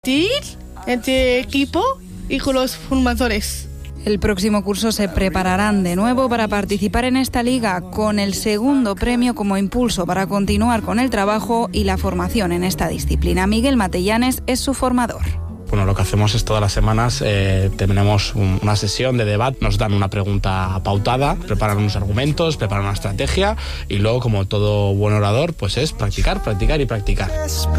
Entre equipo y con los formadores. El próximo curso se prepararán de nuevo para participar en esta liga, con el segundo premio como impulso para continuar con el trabajo y la formación en esta disciplina. Miguel Matellanes es su formador. Bueno, lo que hacemos es todas las semanas tenemos una sesión de debate, nos dan una pregunta pautada, preparan unos argumentos, preparan una estrategia y luego, como todo buen orador, pues es practicar, practicar y practicar.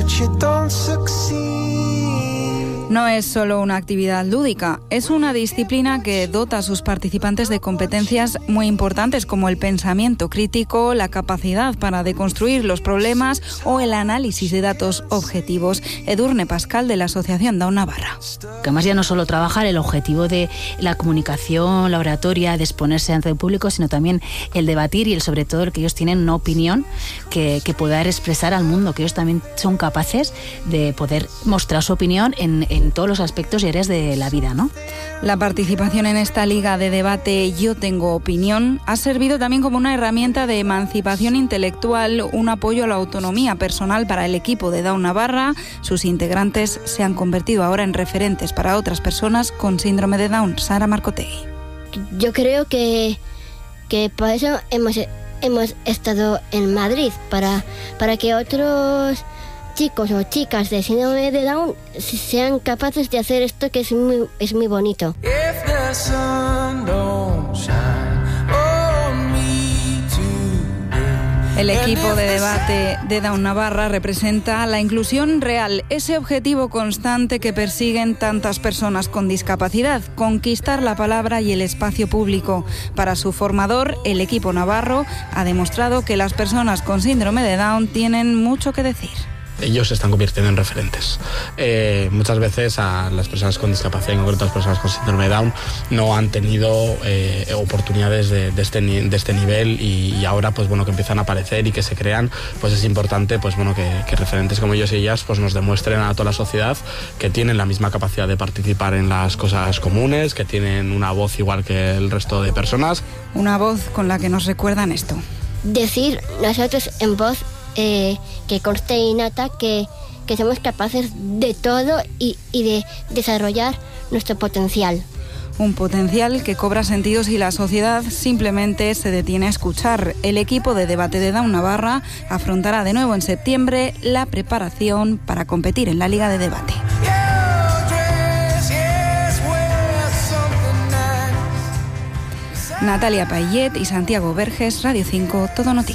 No es solo una actividad lúdica, es una disciplina que dota a sus participantes de competencias muy importantes como el pensamiento crítico, la capacidad para deconstruir los problemas o el análisis de datos objetivos. Edurne Pascal, de la Asociación Down Navarra. Que además ya no solo trabajar el objetivo de la comunicación, la oratoria, de exponerse ante el público, sino también el debatir y sobre todo el que ellos tienen una opinión que poder expresar al mundo, que ellos también son capaces de poder mostrar su opinión en todos los aspectos y áreas de la vida, ¿no? La participación en esta liga de debate Yo Tengo Opinión ha servido también como una herramienta de emancipación intelectual, un apoyo a la autonomía personal para el equipo de Down Navarra. Sus integrantes se han convertido ahora en referentes para otras personas con síndrome de Down. Sara Marcotegui. Yo creo que por eso hemos estado en Madrid, para que otros chicos o chicas de síndrome de Down sean capaces de hacer esto, que es muy bonito. El equipo de debate de Down Navarra representa la inclusión real, ese objetivo constante que persiguen tantas personas con discapacidad, conquistar la palabra y el espacio público. Para su formador, el equipo navarro ha demostrado que las personas con síndrome de Down tienen mucho que decir. Ellos se están convirtiendo en referentes. Muchas veces a las personas con discapacidad, en concreto las personas con síndrome de Down, no han tenido oportunidades de este nivel y ahora, pues bueno, que empiezan a aparecer y que se crean, pues es importante, pues bueno, que referentes como ellos y ellas pues nos demuestren a toda la sociedad que tienen la misma capacidad de participar en las cosas comunes, que tienen una voz igual que el resto de personas. Una voz con la que nos recuerdan esto. Decir nosotros en voz que conste innata que somos capaces de todo y de desarrollar nuestro potencial. Un potencial que cobra sentido si la sociedad simplemente se detiene a escuchar. El equipo de debate de Down Navarra afrontará de nuevo en septiembre la preparación para competir en la Liga de Debate. Natalia Payet y Santiago Verges, Radio 5, Todo Noticias.